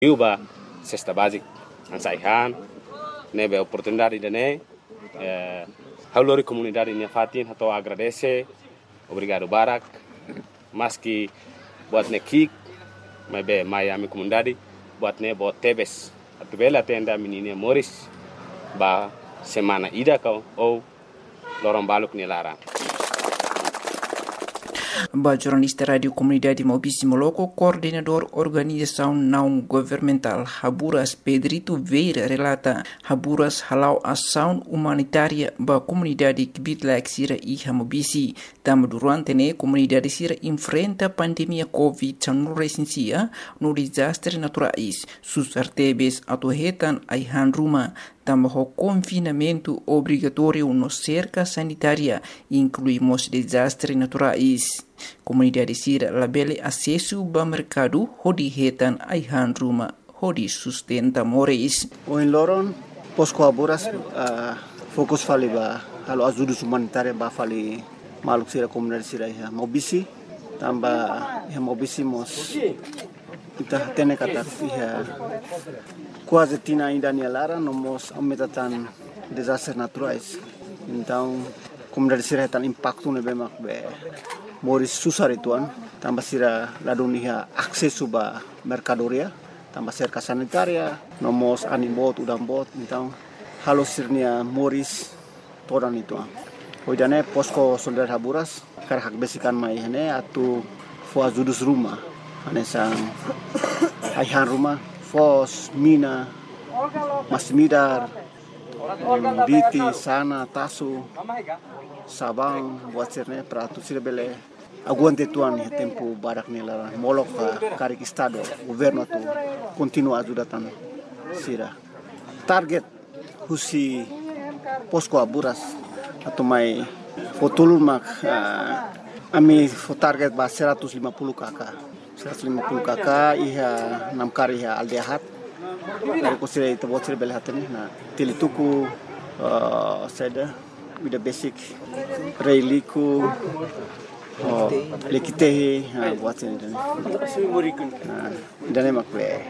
Yuba cesta básica ansaihan nebe oportunidade de né halori comunidade minha fatin hato agradece obrigado Barak mas que buat ne kik mas be Miami comunidade buat ne bot tebes atubela tenda menina Morris ba semana ida kau ou lorong baluk ni lara. Ba jornalista Radio Comunidade Maubici Moloco, coordenador organização não governamental Haburas Pedrito Veira relata Haburas halau ação humanitária ba comunidade Kibitlaik Sira e Maubici. Tam durante ne comunidade Sira enfrenta pandemia Covid-19 recensia no desastre naturais. Sus artebes atuhetan aihan ruma. Também confinamento obrigatório no cerca sanitária, incluímos desastres naturais. Comunidade Sira labele acesso ao mercado, hodi hetan aihan ruma, hodi sustenta moris. O em Loron, posko Haburas, fokus fali ba, halo ajuda humanitária ba fali maluk Sira comunidade Sira Maubici, tamba Maubici mos kita tene kata quase tina ainda nialara nomos aumentatan desastres naturais. Então, comunidade Sira tan impacto ne bemak be moris susar ituan, tambah Sira ladunia akses ba mercadoria, tambah cerca sanitaria, nomos animbot udang bot, então halo sirnia moris todan ituan. Hoidane posko soldat Haburas karhak besikan mai hene atu fo ajudus rumah. Anesang aihan rumah, fos, mina, masmidar, biti, sana, tasu, sabang, buat sirne pratu sira bele aguante tuan tempo barak nela molok karik estado governo tu continua ajudatan sira. Target husi posko Haburas atau mai fotulun mak ami fo target ba 150 kakak. 150 kakak iha 6 kari iha aldehat dari kusira itu buat sira bele hatani na tilituku seda with the basic reiliku lekitehi buat sira dan makle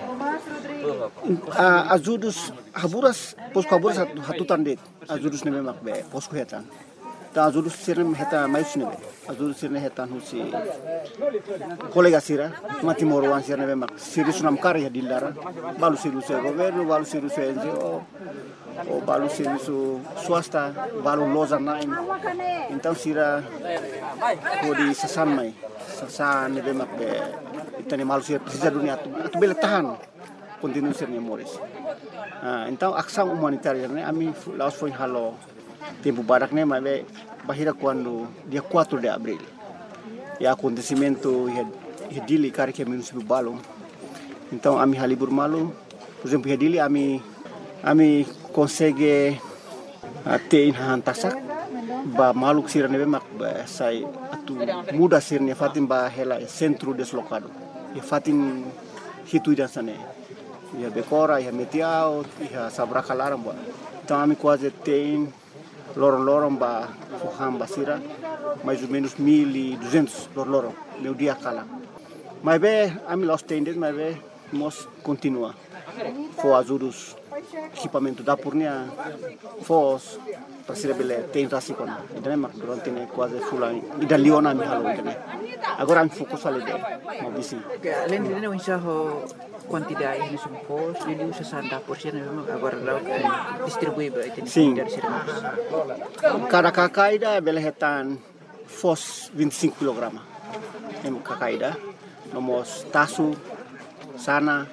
ajudus Haburas posko Haburas hatutan det ajudus ne makbe posko hetan ta ajudus sira heta mais ne ajudus sira hetan husi kolega Sira mati morwan Sira ne mak siri sunam kari dilara balu siru se governo balu siru se NGO o balu siru su swasta balu loza nain então Sira kodi sasan mai sasan ne mak be itani malu Sira precisa dunia tu bele tahan continue Sira Moris. Então ação humanitária ne ami laos foi halo tempo barak ne mas bahira quando dia 4 de abril e acontecimento dili kari que município Balong. Então ami halibur malu, por exemplo dili ami consegue ter hantasak ba maluk Sira nebe mak ba sai atu muda Sira fatin ba hela centro deslocado. E fatin hitu dan sane. Ya bekora ya metiao ya sabraka laram ba. Então ami quase tem lorong-lorong ba fuham ba Sira mais ou menos 1.200 lorong meu dia kala. Mas be ami los tendes mas be mos continua. Fo ajudus equipamento da purnia fos para Sira bele tem rasikon. Idane mak durante ne quase fulan ida liona mi halo idane. Agora ami fokus ali de Maubici. Além de não enxerro quantidade de sumpos, ele usa 60% agora distribui para comunidade Sira. Cada kakaida bele hetan fos 25 kg. Kakaida nomos tasu, sana,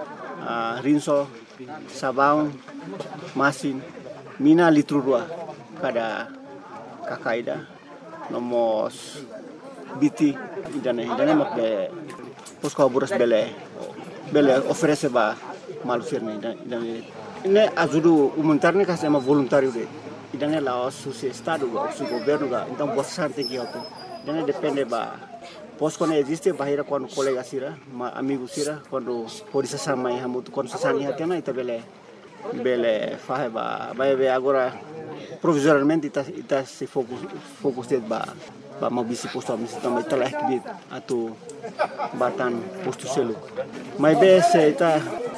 rinso, sabão, masin, mina litro dua cada kakaida nomos biti idane mak be posko Haburas bele oferece ba malu Sirne idane ne ajudu humanitário ka sama voluntário de idane la su estado ba su governo ga então bastante que auto idane depende ba posko ne existe bahira quando colega Sira amigo Sira quando pode sama ya mutu quando sasani hatena ita bele fahe ba vai agora provisoriamente ita se focus ba ba mau bisi posto misi também telah bit atau batan posto selu. Mas be se ita